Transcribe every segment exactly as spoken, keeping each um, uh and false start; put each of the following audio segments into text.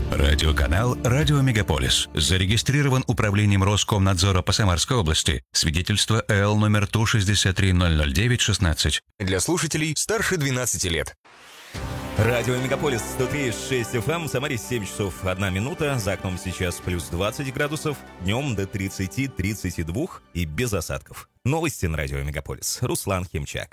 Радиоканал «Радио Мегаполис» зарегистрирован Управлением Роскомнадзора по Самарской области. Свидетельство эл номер Ту шестьдесят три ноль ноль девять шестнадцать. Для слушателей старше двенадцати лет. Радио Мегаполис сто три и шесть эф эм, в Самаре семь часов одна минута, за окном сейчас плюс двадцать градусов, днем до тридцати тридцати двух и без осадков. Новости на Радио Мегаполис. Руслан Химчак.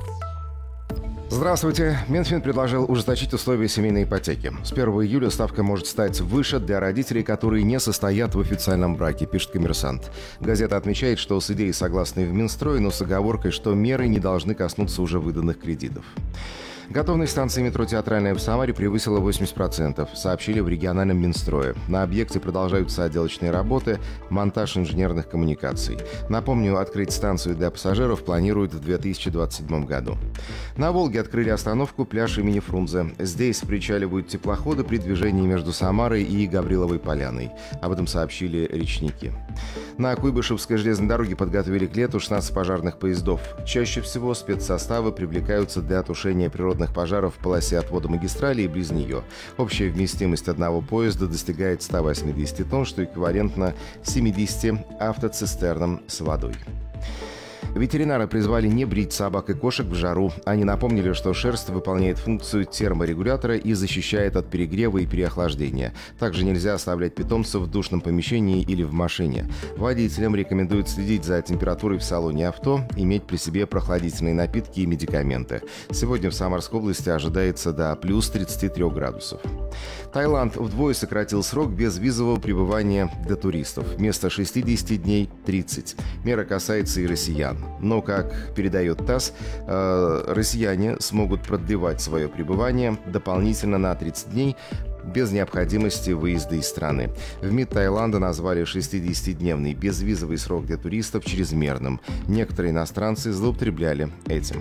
Здравствуйте. Минфин предложил ужесточить условия семейной ипотеки. С первого июля ставка может стать выше для родителей, которые не состоят в официальном браке, пишет «Коммерсант». Газета отмечает, что с идеей согласны в Минстрое, но с оговоркой, что меры не должны коснуться уже выданных кредитов. Готовность станции метро «Театральная» в Самаре превысила восемьдесят процентов, сообщили в региональном Минстрое. На объекте продолжаются отделочные работы, монтаж инженерных коммуникаций. Напомню, открыть станцию для пассажиров планируют в две тысячи двадцать седьмом году. На Волге открыли остановку пляж имени Фрунзе. Здесь причаливают теплоходы при движении между Самарой и Гавриловой поляной. Об этом сообщили речники. На Куйбышевской железной дороге подготовили к лету шестнадцать пожарных поездов. Чаще всего спецсоставы привлекаются для тушения природных пожаров в полосе отвода магистрали и близ нее. Общая вместимость одного поезда достигает ста восьмидесяти тонн, что эквивалентно семидесяти автоцистернам с водой. Ветеринары призвали не брить собак и кошек в жару. Они напомнили, что шерсть выполняет функцию терморегулятора и защищает от перегрева и переохлаждения. Также нельзя оставлять питомцев в душном помещении или в машине. Водителям рекомендуют следить за температурой в салоне авто, иметь при себе прохладительные напитки и медикаменты. Сегодня в Самарской области ожидается до плюс тридцати трёх градусов. Таиланд вдвое сократил срок безвизового пребывания для туристов. Вместо шестидесяти дней – тридцать. Мера касается и россиян. Но, как передает ТАСС, э, россияне смогут продлевать свое пребывание дополнительно на тридцать дней без необходимости выезда из страны. В МИД Таиланда назвали шестидесятидневный безвизовый срок для туристов чрезмерным. Некоторые иностранцы злоупотребляли этим.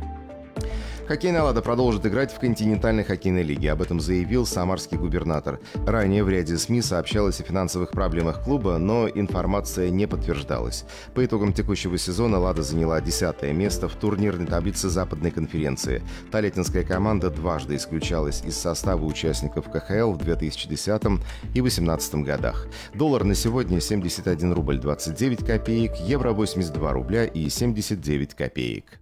Хоккейная «Лада» продолжит играть в континентальной хоккейной лиге. Об этом заявил самарский губернатор. Ранее в ряде СМИ сообщалось о финансовых проблемах клуба, но информация не подтверждалась. По итогам текущего сезона «Лада» заняла десятое место в турнирной таблице Западной конференции. Талятинская команда дважды исключалась из состава участников ка ха эл в две тысячи десятом и две тысячи восемнадцатом годах. Доллар на сегодня семьдесят один рубль двадцать девять копеек, евро восемьдесят два рубля и семьдесят девять копеек.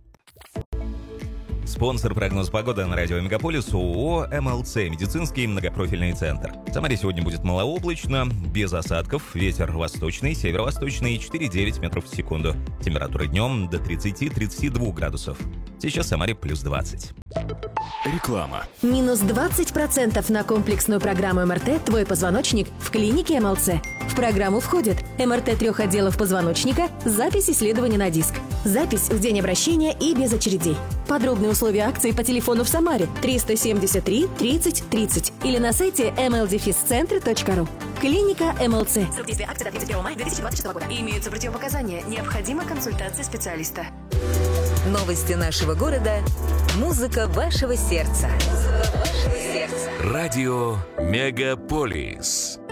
Спонсор прогноз погоды на Радио Мегаполис ООО эм эл цэ «Медицинский многопрофильный центр». В Самаре сегодня будет малооблачно, без осадков, ветер восточный, северо-восточный четыре-девять метров в секунду. Температура днем до тридцати тридцати двух градусов. Сейчас в Самаре плюс двадцать. Реклама. Минус двадцать процентов на комплексную программу эм эр тэ «Твой позвоночник» в клинике эм эл цэ. В программу входит эм эр тэ трех отделов позвоночника, запись исследования на диск, запись в день обращения и без очередей. Подробные условия акции по телефону в Самаре триста семьдесят три тридцать тридцать или на сайте эм эл дефис центр точка ру. Клиника эм эл цэ. Срок действия акции до тридцать первого мая две тысячи двадцать шестого года. Имеются противопоказания. Необходима консультация специалиста. Новости нашего города. Музыка вашего сердца. Музыка вашего сердца. Радио Мегаполис.